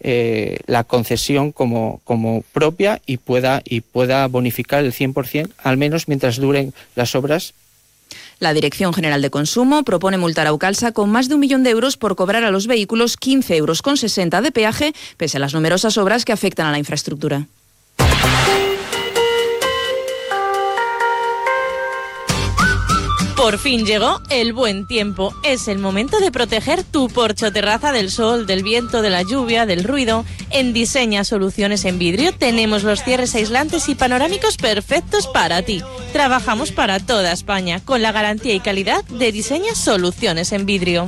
la concesión como propia y pueda bonificar el 100%, al menos mientras duren las obras. La Dirección General de Consumo propone multar a Eukalsa con más de 1 millón de euros por cobrar a los vehículos 15,60 € de peaje, pese a las numerosas obras que afectan a la infraestructura. Por fin llegó el buen tiempo. Es el momento de proteger tu porche o terraza del sol, del viento, de la lluvia, del ruido. En Diseña Soluciones en Vidrio tenemos los cierres aislantes y panorámicos perfectos para ti. Trabajamos para toda España con la garantía y calidad de Diseña Soluciones en Vidrio.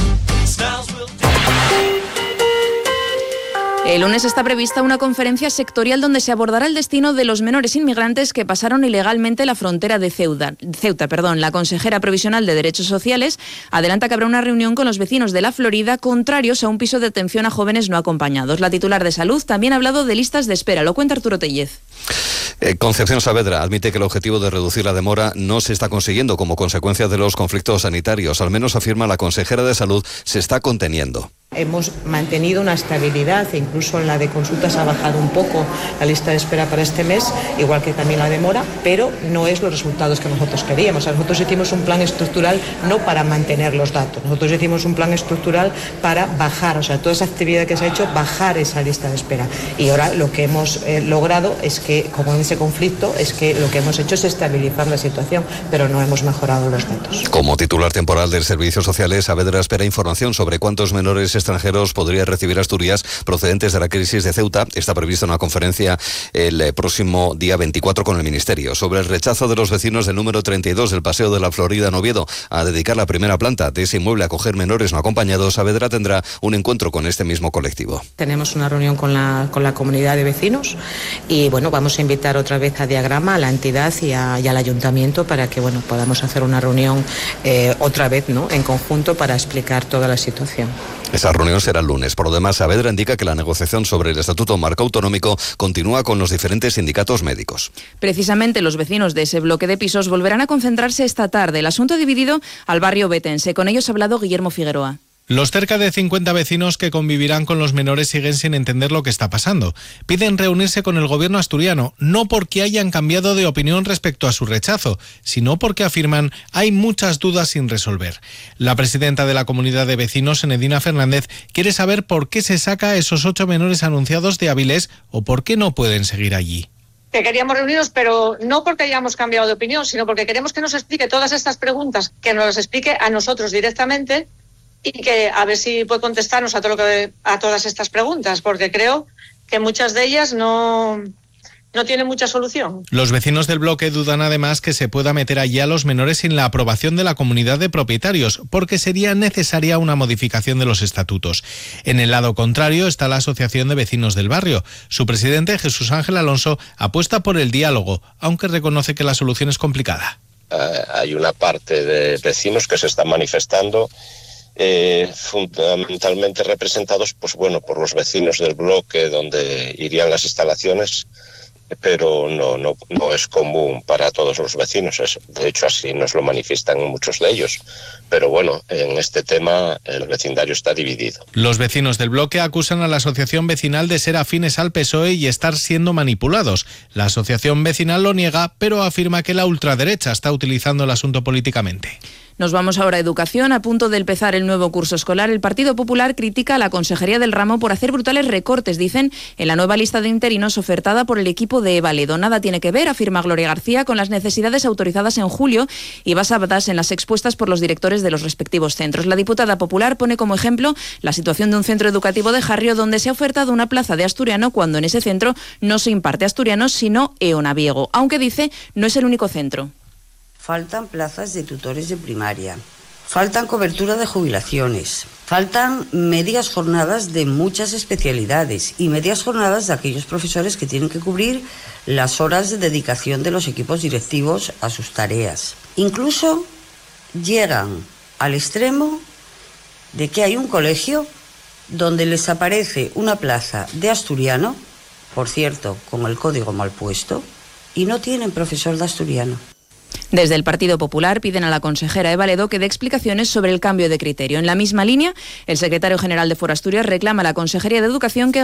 El lunes está prevista una conferencia sectorial donde se abordará el destino de los menores inmigrantes que pasaron ilegalmente la frontera de Ceuta. La consejera provisional de Derechos Sociales adelanta que habrá una reunión con los vecinos de la Florida contrarios a un piso de atención a jóvenes no acompañados. La titular de Salud también ha hablado de listas de espera. Lo cuenta Arturo Tellez. Concepción Saavedra admite que el objetivo de reducir la demora no se está consiguiendo como consecuencia de los conflictos sanitarios. Al menos, afirma la consejera de Salud, se está conteniendo. Hemos mantenido una estabilidad e incluso en la de consultas ha bajado un poco la lista de espera para este mes, igual que también la demora, pero no es los resultados que nosotros queríamos. Nosotros hicimos un plan estructural no para mantener los datos, nosotros hicimos un plan estructural para bajar, toda esa actividad que se ha hecho, bajar esa lista de espera. Y ahora lo que hemos logrado es que, como en ese conflicto, es que lo que hemos hecho es estabilizar la situación, pero no hemos mejorado los datos. Como titular temporal de Servicios Sociales, Saavedra espera información sobre cuántos menores extranjeros podría recibir Asturias procedentes de la crisis de Ceuta. Está prevista una conferencia el próximo día 24 con el Ministerio. Sobre el rechazo de los vecinos del número 32 del Paseo de la Florida en Oviedo a dedicar la primera planta de ese inmueble a acoger menores no acompañados, Saavedra tendrá un encuentro con este mismo colectivo. Tenemos una reunión con la comunidad de vecinos y vamos a invitar otra vez a Diagrama, a la entidad y al ayuntamiento para que podamos hacer una reunión otra vez en conjunto para explicar toda la situación. Esa reunión será el lunes. Por lo demás, Saavedra indica que la negociación sobre el Estatuto Marco Autonómico continúa con los diferentes sindicatos médicos. Precisamente los vecinos de ese bloque de pisos volverán a concentrarse esta tarde. El asunto ha dividido al barrio betense. Con ellos ha hablado Guillermo Figueroa. Los cerca de 50 vecinos que convivirán con los menores siguen sin entender lo que está pasando. Piden reunirse con el gobierno asturiano, no porque hayan cambiado de opinión respecto a su rechazo, sino porque afirman hay muchas dudas sin resolver. La presidenta de la comunidad de vecinos, Enedina Fernández, quiere saber por qué se saca a esos 8 menores anunciados de Avilés o por qué no pueden seguir allí. Que queríamos reunirnos, pero no porque hayamos cambiado de opinión, sino porque queremos que nos explique todas estas preguntas, que nos las explique a nosotros directamente, y que a ver si puede contestarnos a todas estas preguntas, porque creo que muchas de ellas no tienen mucha solución. Los vecinos del bloque dudan además que se pueda meter allí a los menores sin la aprobación de la comunidad de propietarios, porque sería necesaria una modificación de los estatutos. En el lado contrario está la Asociación de Vecinos del Barrio. Su presidente, Jesús Ángel Alonso, apuesta por el diálogo, aunque reconoce que la solución es complicada. Hay una parte de vecinos que se están manifestando, fundamentalmente representados por los vecinos del bloque donde irían las instalaciones, pero no es común para todos los vecinos. De hecho, así nos lo manifiestan muchos de ellos. Pero en este tema el vecindario está dividido. Los vecinos del bloque acusan a la asociación vecinal de ser afines al PSOE y estar siendo manipulados. La asociación vecinal lo niega, pero afirma que la ultraderecha está utilizando el asunto políticamente. Nos vamos ahora a Educación. A punto de empezar el nuevo curso escolar, el Partido Popular critica a la Consejería del Ramo por hacer brutales recortes, dicen, en la nueva lista de interinos ofertada por el equipo de Eva Ledo. Nada tiene que ver, afirma Gloria García, con las necesidades autorizadas en julio y basadas en las expuestas por los directores de los respectivos centros. La diputada popular pone como ejemplo la situación de un centro educativo de Jarrio donde se ha ofertado una plaza de asturiano cuando en ese centro no se imparte asturiano sino eonaviego, aunque dice no es el único centro. Faltan plazas de tutores de primaria, faltan cobertura de jubilaciones, faltan medias jornadas de muchas especialidades y medias jornadas de aquellos profesores que tienen que cubrir las horas de dedicación de los equipos directivos a sus tareas. Incluso llegan al extremo de que hay un colegio donde les aparece una plaza de asturiano, por cierto, con el código mal puesto, y no tienen profesor de asturiano. Desde el Partido Popular piden a la consejera Eva Ledo que dé explicaciones sobre el cambio de criterio. En la misma línea, el secretario general de Foro Asturias reclama a la Consejería de Educación que